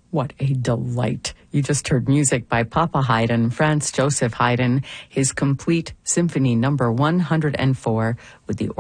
What a delight. You just heard music by Papa Haydn, Franz Joseph Haydn, his complete Symphony number 104 with the